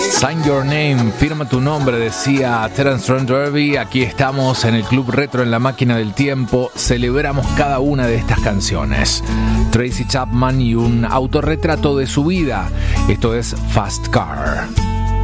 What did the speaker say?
Sign Your Name, firma tu nombre, decía Terence Trent D'Arby. Aquí estamos en el Club Retro en la Máquina del Tiempo. Celebramos cada una de estas canciones. Tracy Chapman y un autorretrato de su vida. Esto es Fast Car.